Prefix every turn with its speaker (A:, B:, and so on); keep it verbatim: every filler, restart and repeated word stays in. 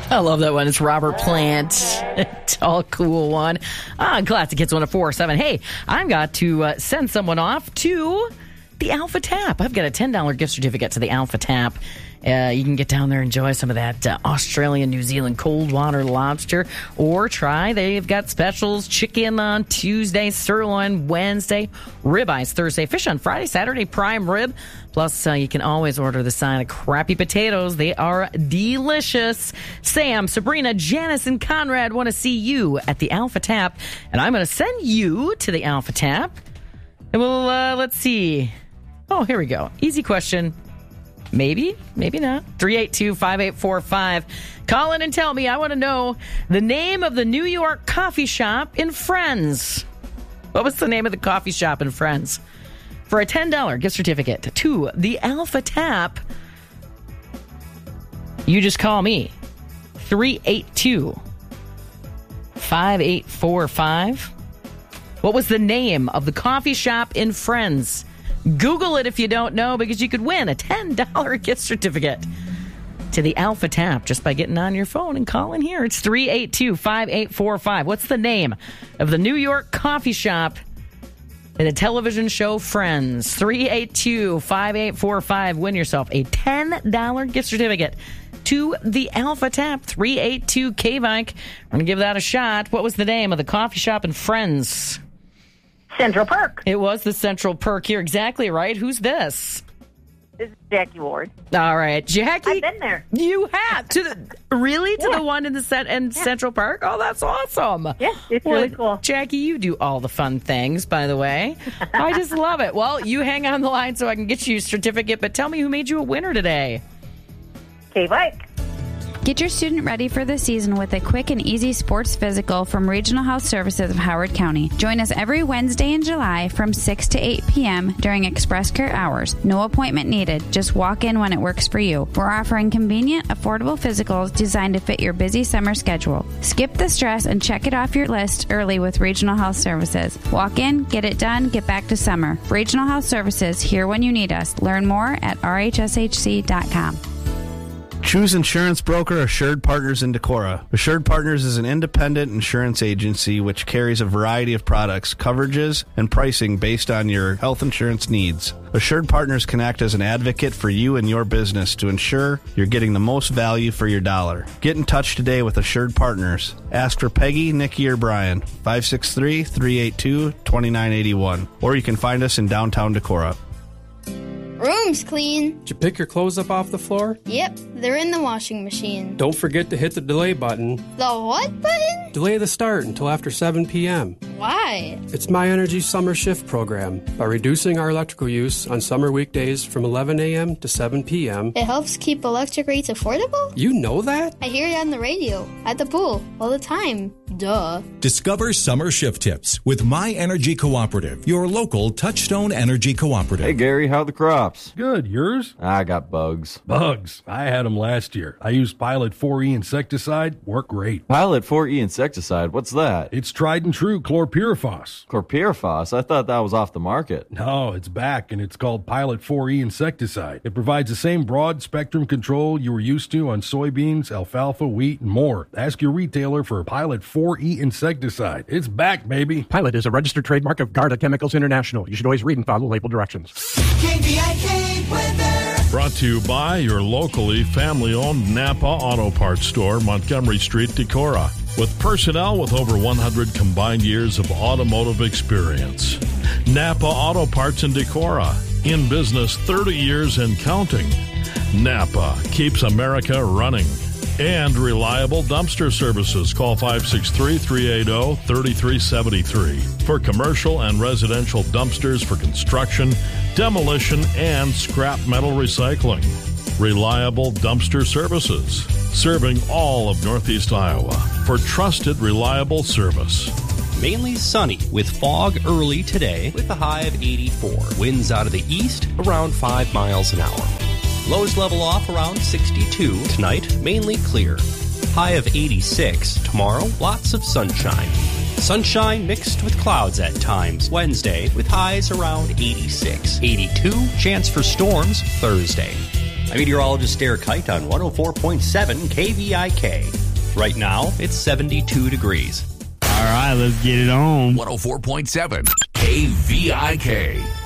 A: I love that one. It's Robert Plant. Tall, cool one. Ah, Classic Hits one oh four point seven. Hey, I've got to uh, send someone off to the Alpha Tap. I've got a ten dollars gift certificate to the Alpha Tap. Uh, you can get down there and enjoy some of that uh, Australian, New Zealand cold water lobster, or try. They've got specials: chicken on Tuesday, sirloin Wednesday, ribeyes Thursday, fish on Friday, Saturday, prime rib. Plus, uh, you can always order the side of crappy potatoes. They are delicious. Sam, Sabrina, Janice, and Conrad want to see you at the Alpha Tap, and I'm going to send you to the Alpha Tap. And we'll uh, let's see. Oh, here we go. Easy question. Maybe, maybe not. three eight two, five eight four five. Call in and tell me. I want to know the name of the New York coffee shop in Friends. What was the name of the coffee shop in Friends? For a ten dollars gift certificate to the Alpha Tap, you just call me. three eight two, five eight four five. What was the name of the coffee shop in Friends? Google it if you don't know, because you could win a ten dollars gift certificate to the Alpha Tap just by getting on your phone and calling here. It's three eight two, five eight four five. What's the name of the New York coffee shop in the television show Friends? three eight two, five eight four five. Win yourself a ten dollars gift certificate to the Alpha Tap. three eight two, K V I C. We're going to give that a shot. What was the name of the coffee shop in Friends?
B: Central Perk.
A: It was the Central Perk. You're exactly right. Who's this?
B: This is Jackie Ward.
A: All right, Jackie.
B: I've been there.
A: You have to the really to
B: yeah.
A: the one in the set in
B: yeah.
A: Central Park. Oh, that's awesome.
B: Yeah, it's
A: well,
B: really cool.
A: Jackie, you do all the fun things, by the way. I just love it. Well, you hang on the line so I can get you a certificate. But tell me who made you a winner today.
B: K V I C.
C: Get your student ready for the season with a quick and easy sports physical from Regional Health Services of Howard County. Join us every Wednesday in July from six to eight p.m. during Express Care hours. No appointment needed. Just walk in when it works for you. We're offering convenient, affordable physicals designed to fit your busy summer schedule. Skip the stress and check it off your list early with Regional Health Services. Walk in, get it done, get back to summer. Regional Health Services, here when you need us. Learn more at r h s h c dot com.
D: Choose insurance broker Assured Partners in Decorah. Assured Partners is an independent insurance agency which carries a variety of products, coverages, and pricing based on your health insurance needs. Assured Partners can act as an advocate for you and your business to ensure you're getting the most value for your dollar. Get in touch today with Assured Partners. Ask for Peggy, Nikki, or Brian, five six three, three eight two, two nine eight one. Or you can find us in downtown Decorah.
E: Room's clean.
F: Did you pick your clothes up off the floor?
E: Yep, they're in the washing machine.
F: Don't forget to hit the delay button.
E: The what button?
F: Delay the start until after seven p.m.
E: Why?
F: It's My Energy Summer Shift program. By reducing our electrical use on summer weekdays from eleven a.m. to seven p.m.
E: It helps keep electric rates affordable?
F: You know that?
E: I hear it on the radio, at the pool, all the time. Duh.
G: Discover summer shift tips with My Energy Cooperative, your local Touchstone Energy Cooperative.
H: Hey, Gary, how the crops?
I: Good. Yours?
H: I got bugs.
I: Bugs. I had them last year. I used Pilot four E insecticide. Worked great.
H: Pilot four E insecticide? What's that?
I: It's tried and true chlorpyrifos.
H: Chlorpyrifos? I thought that was off the market.
I: No, it's back, and it's called Pilot four E insecticide. It provides the same broad spectrum control you were used to on soybeans, alfalfa, wheat, and more. Ask your retailer for Pilot four E insecticide. It's back, baby.
J: Pilot is a registered trademark of Garda Chemicals International. You should always read and follow label directions.
K: K V I K weather.
L: Brought to you by your locally family-owned Napa Auto Parts store, Montgomery Street, Decorah. With personnel with over one hundred combined years of automotive experience. Napa Auto Parts in Decorah. In business thirty years and counting. Napa keeps America running. And reliable dumpster services. Call five six three, three eight zero, three three seven three for commercial and residential dumpsters for construction, demolition, and scrap metal recycling. Reliable dumpster services. Serving all of Northeast Iowa for trusted, reliable service.
M: Mainly sunny with fog early today with a high of eighty-four. Winds out of the east around five miles an hour. Lows level off around sixty-two. Tonight, mainly clear. High of eighty-six. Tomorrow, lots of sunshine. Sunshine mixed with clouds at times. Wednesday, with highs around eighty-six. eighty-two, chance for storms Thursday. I'm meteorologist Derek Kite on one oh four point seven K V I K. Right now, it's seventy-two degrees.
N: All right, let's get it on.
O: one oh four point seven K V I K.